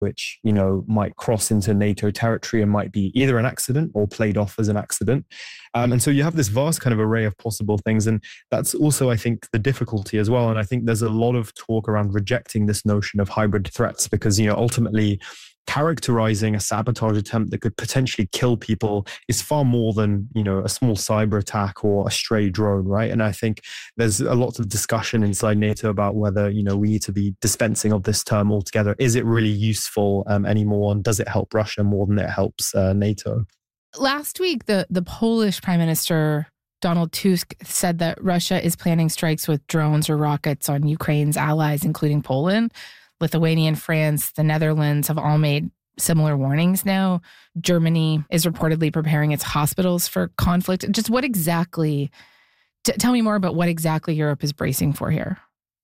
which, might cross into NATO territory and might be either an accident or played off as an accident. And so you have this vast kind of array of possible things. And that's also, I think, the difficulty as well. And I think there's a lot of talk around rejecting this notion of hybrid threats because, ultimately, characterizing a sabotage attempt that could potentially kill people is far more than, a small cyber attack or a stray drone, right? And I think there's a lot of discussion inside NATO about whether, we need to be dispensing of this term altogether. Is it really useful anymore? And does it help Russia more than it helps NATO? Last week, the Polish Prime Minister, Donald Tusk, said that Russia is planning strikes with drones or rockets on Ukraine's allies, including Poland. Lithuania and France, the Netherlands have all made similar warnings now. Germany is reportedly preparing its hospitals for conflict. Just what exactly, tell me more about what exactly Europe is bracing for here.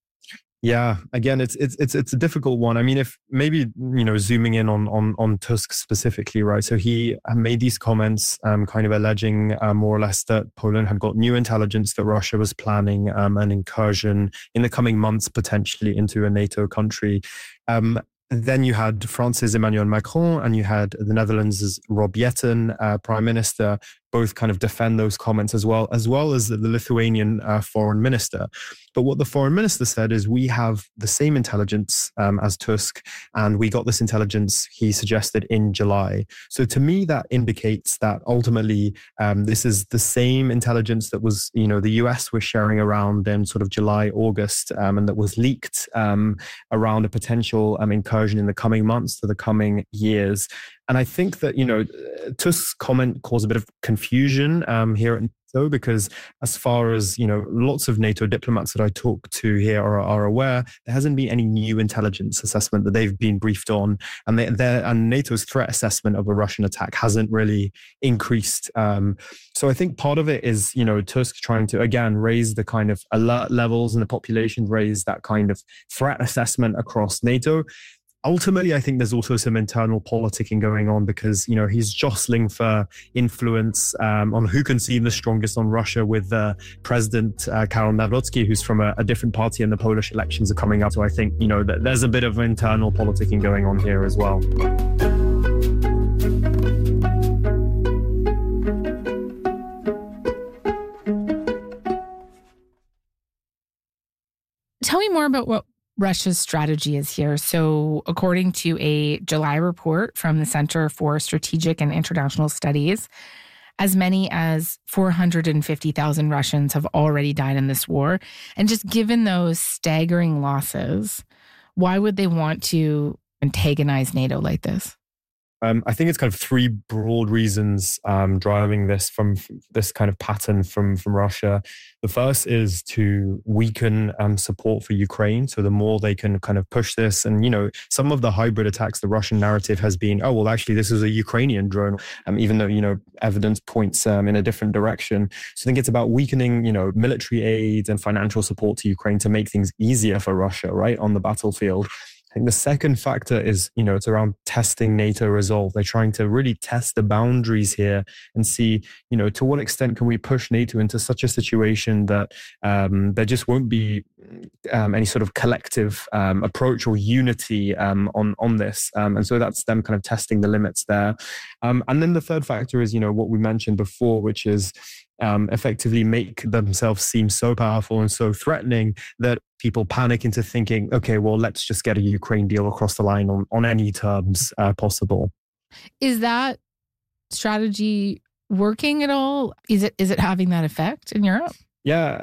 Yeah, again, it's a difficult one. I mean, if maybe, zooming in on Tusk specifically, right? So he made these comments kind of alleging more or less that Poland had got new intelligence that Russia was planning an incursion in the coming months, potentially into a NATO country. Then you had France's Emmanuel Macron and you had the Netherlands' Rob Jetten, Prime Minister, both kind of defend those comments as well as the Lithuanian foreign minister. But what the foreign minister said is we have the same intelligence as Tusk, and we got this intelligence, he suggested, in July. So to me, that indicates that ultimately this is the same intelligence that was, the US was sharing around in sort of July, August, and that was leaked around a potential incursion in the coming months to the coming years. And I think that, Tusk's comment caused a bit of confusion here at NATO because as far as, lots of NATO diplomats that I talk to here are aware, there hasn't been any new intelligence assessment that they've been briefed on. And and NATO's threat assessment of a Russian attack hasn't really increased. So I think part of it is, Tusk trying to, again, raise the kind of alert levels in the population, raise that kind of threat assessment across NATO. Ultimately, I think there's also some internal politicking going on because, he's jostling for influence on who can seem the strongest on Russia with President Karol Nawrocki, who's from a different party, and the Polish elections are coming up. So I think, that there's a bit of internal politicking going on here as well. Tell me more about what Russia's strategy is here. So according to a July report from the Center for Strategic and International Studies, as many as 450,000 Russians have already died in this war. And just given those staggering losses, why would they want to antagonize NATO like this? I think it's kind of three broad reasons driving this from this kind of pattern from Russia. The first is to weaken support for Ukraine. So the more they can kind of push this, and some of the hybrid attacks, the Russian narrative has been, oh well, actually this is a Ukrainian drone, even though evidence points in a different direction. So I think it's about weakening military aid and financial support to Ukraine to make things easier for Russia, right, on the battlefield. I think the second factor is, it's around testing NATO resolve. They're trying to really test the boundaries here and see, to what extent can we push NATO into such a situation that there just won't be any sort of collective approach or unity on this. And so that's them kind of testing the limits there. And then the third factor is, what we mentioned before, which is effectively make themselves seem so powerful and so threatening that people panic into thinking, okay, well, let's just get a Ukraine deal across the line on any terms possible. Is that strategy working at all? Is it having that effect in Europe? Yeah,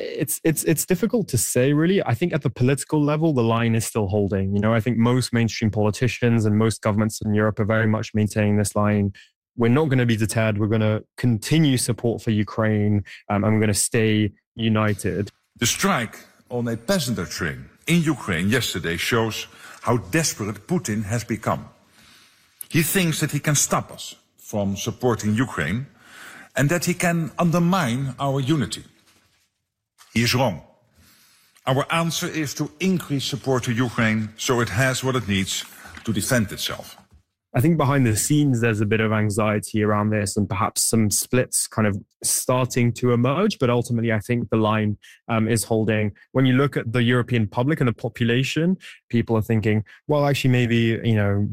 it's difficult to say, really. I think at the political level, the line is still holding. I think most mainstream politicians and most governments in Europe are very much maintaining this line. We're not going to be deterred. We're going to continue support for Ukraine, and we're going to stay united. The strike on a passenger train in Ukraine yesterday shows how desperate Putin has become. He thinks that he can stop us from supporting Ukraine and that he can undermine our unity. He is wrong. Our answer is to increase support to Ukraine so it has what it needs to defend itself. I think behind the scenes, there's a bit of anxiety around this and perhaps some splits kind of starting to emerge. But ultimately, I think the line is holding. When you look at the European public and the population, people are thinking, well, actually, maybe,